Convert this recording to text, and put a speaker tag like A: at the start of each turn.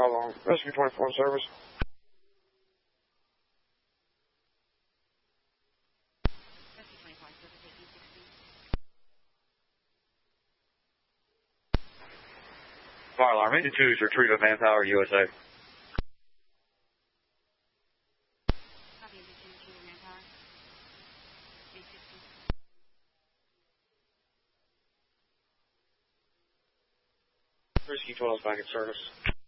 A: long. Rescue 24 service.
B: Fire alarm, engine 2 is retrieve of Manpower, USA.
A: Rescue 12 is back in service.